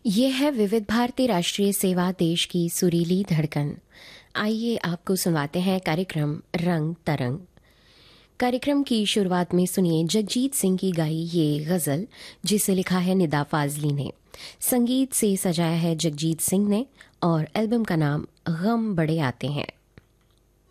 ये है विविध भारती राष्ट्रीय सेवा, देश की सुरीली धड़कन। आइए आपको सुनवाते हैं कार्यक्रम रंग तरंग। कार्यक्रम की शुरुआत में सुनिए जगजीत सिंह की गाई ये गजल, जिसे लिखा है निदा फाजली ने। संगीत से सजाया है जगजीत सिंह ने और एल्बम का नाम गम बड़े आते हैं।